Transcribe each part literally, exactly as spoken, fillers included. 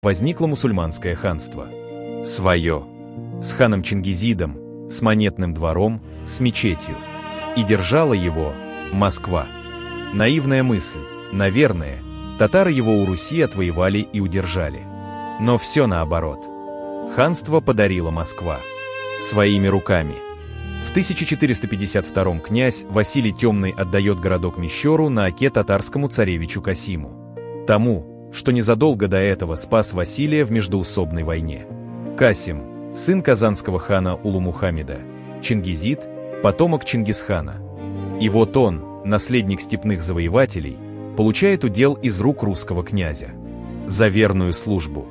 возникло мусульманское ханство. Свое. С ханом Чингизидом, с монетным двором, с мечетью. И держала его Москва. Наивная мысль, наверное, татары его у Руси отвоевали и удержали. Но все наоборот. Ханство подарила Москва. Своими руками. В тысяча четыреста пятьдесят втором князь Василий Темный отдает городок Мещеру на оке татарскому царевичу Касиму. Тому, что незадолго до этого спас Василия в междоусобной войне. Касим – сын казанского хана Улу-Мухаммеда, Чингизид – потомок Чингисхана. И вот он, наследник степных завоевателей, получает удел из рук русского князя. За верную службу.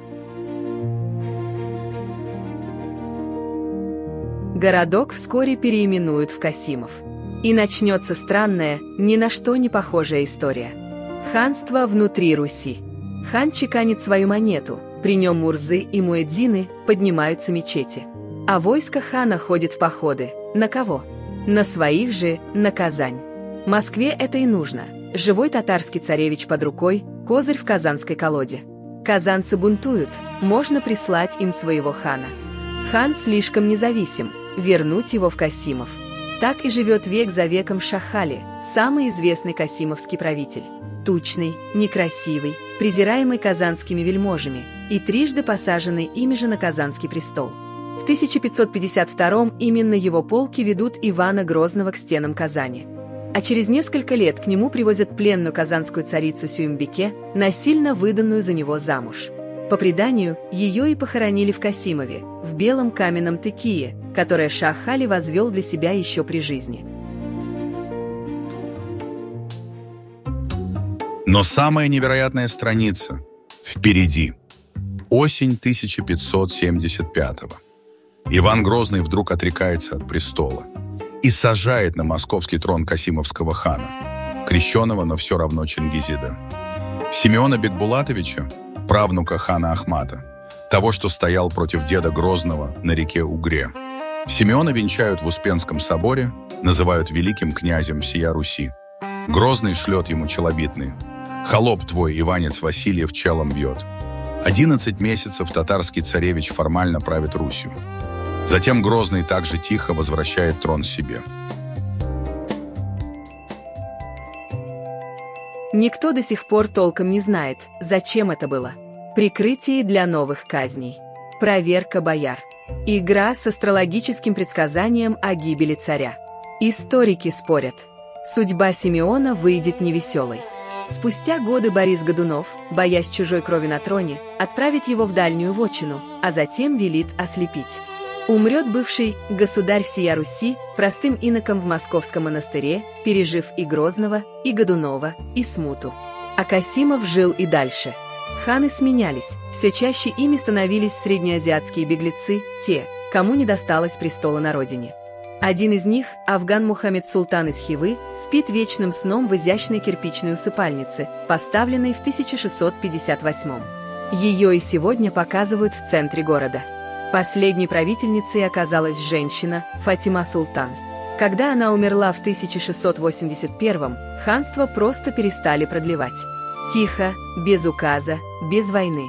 Городок вскоре переименуют в Касимов. И начнется странная, ни на что не похожая история. Ханство внутри Руси. Хан чеканит свою монету, при нем Мурзы и Муэдзины поднимаются мечети. А войско хана ходит в походы. На кого? На своих же, на Казань. Москве это и нужно. Живой татарский царевич под рукой, козырь в казанской колоде. Казанцы бунтуют, можно прислать им своего хана. Хан слишком независим, вернуть его в Касимов. Так и живет век за веком Шахали, самый известный касимовский правитель. Тучный, некрасивый, презираемый казанскими вельможами и трижды посаженный ими же на казанский престол. В тысяча пятьсот пятьдесят втором именно его полки ведут Ивана Грозного к стенам Казани. А через несколько лет к нему привозят пленную казанскую царицу Сюембике, насильно выданную за него замуж. По преданию, ее и похоронили в Касимове, в белом каменном текие, которое Шах-Али возвел для себя еще при жизни. Но самая невероятная страница впереди. Осень тысяча пятьсот семьдесят пятого. Иван Грозный вдруг отрекается от престола и сажает на московский трон касимовского хана, крещеного, но все равно Чингизида, Симеона Бекбулатовича, правнука хана Ахмата, того, что стоял против деда Грозного на реке Угре. Симеона венчают в Успенском соборе, называют великим князем всея Руси. Грозный шлет ему челобитный: «Холоп твой, Иванец Васильев, челом бьет». Одиннадцать месяцев татарский царевич формально правит Русью. Затем Грозный также тихо возвращает трон себе. Никто до сих пор толком не знает, зачем это было. Прикрытие для новых казней. Проверка бояр. Игра с астрологическим предсказанием о гибели царя. Историки спорят. Судьба Симеона выйдет невеселой. Спустя годы Борис Годунов, боясь чужой крови на троне, отправит его в дальнюю вотчину, а затем велит ослепить. Умрет бывший государь всея Руси простым иноком в московском монастыре, пережив и Грозного, и Годунова, и смуту. А Касимов жил и дальше. Ханы сменялись, все чаще ими становились среднеазиатские беглецы, те, кому не досталось престола на родине. Один из них, Афган Мухаммед Султан из Хивы, спит вечным сном в изящной кирпичной усыпальнице, поставленной в тысяча шестьсот пятьдесят восьмом. Ее и сегодня показывают в центре города. Последней правительницей оказалась женщина Фатима Султан. Когда она умерла в тысяча шестьсот восемьдесят первом, ханство просто перестали продлевать. Тихо, без указа, без войны.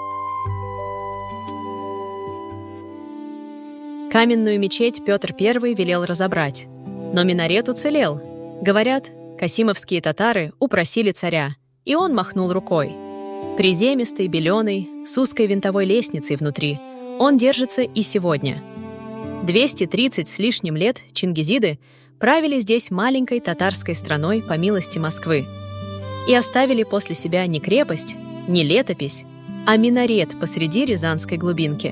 Каменную мечеть Петр Первый велел разобрать, но минарет уцелел. Говорят, касимовские татары упросили царя, и он махнул рукой. Приземистый, беленый, с узкой винтовой лестницей внутри, он держится и сегодня. двести тридцать с лишним лет чингизиды правили здесь маленькой татарской страной по милости Москвы и оставили после себя не крепость, не летопись, а минарет посреди рязанской глубинки.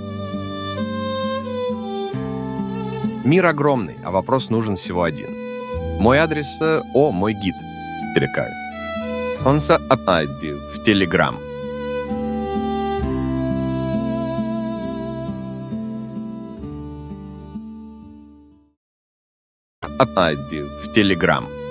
Мир огромный, а вопрос нужен всего один. Мой адрес э, о мой гид. Трекаю. Он са апайди в Телеграм. Апайди в Телеграм.